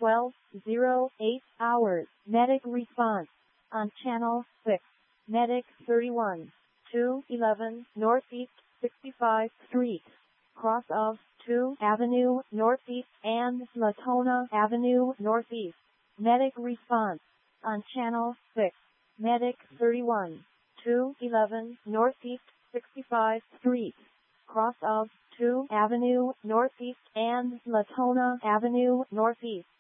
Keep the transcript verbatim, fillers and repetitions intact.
twelve oh eight hours. Medic response on Channel six. Medic thirty-one, two eleven Northeast sixty-fifth Street, cross of two Avenue Northeast and Latona Avenue Northeast. Medic response on Channel six. Medic thirty-one, two eleven Northeast sixty-fifth Street, cross of two Avenue Northeast and Latona Avenue Northeast.